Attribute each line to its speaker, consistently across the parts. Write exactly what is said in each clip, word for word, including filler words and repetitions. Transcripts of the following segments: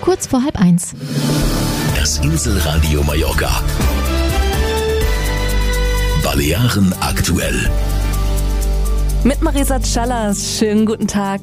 Speaker 1: kurz vor halb eins.
Speaker 2: Das Inselradio Mallorca. Balearen aktuell.
Speaker 3: Mit Marisa Callas, schönen guten Tag.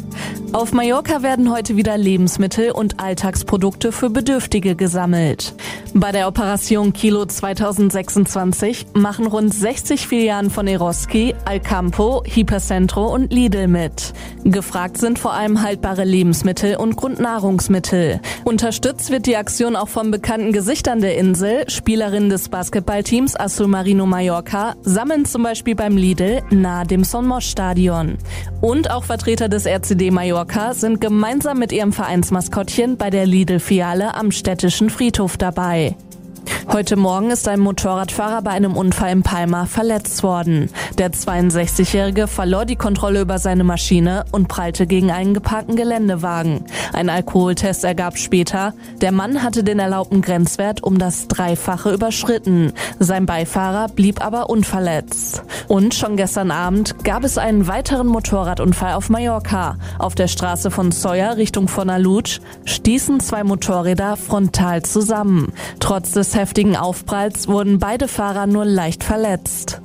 Speaker 3: Auf Mallorca werden heute wieder Lebensmittel und Alltagsprodukte für Bedürftige gesammelt. Bei der Operation Kilo zwanzig sechsundzwanzig machen rund sechzig Filialen von Eroski, Alcampo, Hipercentro und Lidl mit. Gefragt sind vor allem haltbare Lebensmittel und Grundnahrungsmittel. Unterstützt wird die Aktion auch von bekannten Gesichtern der Insel. Spielerinnen des Basketballteams Azul Marino Mallorca sammeln zum Beispiel beim Lidl nahe dem Son Moix Stadion. Und auch Vertreter des R C D Mallorca sind gemeinsam mit ihrem Vereinsmaskottchen bei der Lidl-Filiale am städtischen Friedhof dabei. Heute Morgen ist ein Motorradfahrer bei einem Unfall in Palma verletzt worden. Der zweiundsechzigjährige verlor die Kontrolle über seine Maschine und prallte gegen einen geparkten Geländewagen. Ein Alkoholtest ergab später, der Mann hatte den erlaubten Grenzwert um das Dreifache überschritten. Sein Beifahrer blieb aber unverletzt. Und schon gestern Abend gab es einen weiteren Motorradunfall auf Mallorca. Auf der Straße von Sóller Richtung Fornalutsch stießen zwei Motorräder frontal zusammen. Trotz des heftigen Aufpralls wurden beide Fahrer nur leicht verletzt.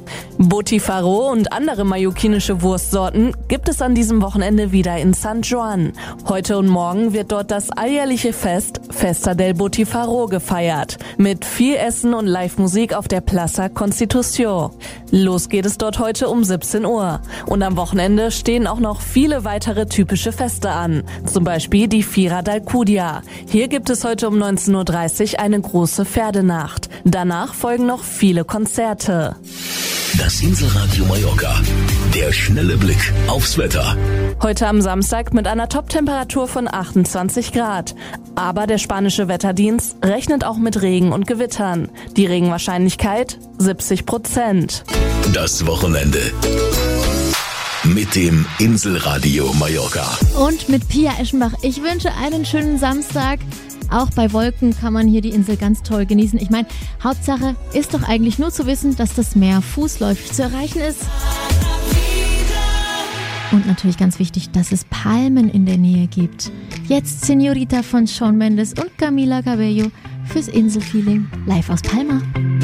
Speaker 3: Botifarro und andere mallorquinische Wurstsorten gibt es an diesem Wochenende wieder in San Joan. Heute und morgen wird dort das alljährliche Fest Festa del Botifarro gefeiert. Mit viel Essen und Live-Musik auf der Plaza Constitución. Los geht es dort heute um siebzehn Uhr. Und am Wochenende stehen auch noch viele weitere typische Feste an. Zum Beispiel die Fira d'Alcúdia. Hier gibt es heute um neunzehn Uhr dreißig eine große Pferdenacht. Danach folgen noch viele Konzerte.
Speaker 2: Das Inselradio Mallorca. Der schnelle Blick aufs Wetter.
Speaker 3: Heute am Samstag mit einer Top-Temperatur von achtundzwanzig Grad. Aber der spanische Wetterdienst rechnet auch mit Regen und Gewittern. Die Regenwahrscheinlichkeit siebzig Prozent.
Speaker 2: Das Wochenende. Mit dem Inselradio Mallorca.
Speaker 1: Und mit Pia Eschenbach. Ich wünsche einen schönen Samstag. Auch bei Wolken kann man hier die Insel ganz toll genießen. Ich meine, Hauptsache ist doch eigentlich nur zu wissen, dass das Meer fußläufig zu erreichen ist. Und natürlich ganz wichtig, dass es Palmen in der Nähe gibt. Jetzt Señorita von Shawn Mendes und Camila Cabello fürs Inselfeeling live aus Palma.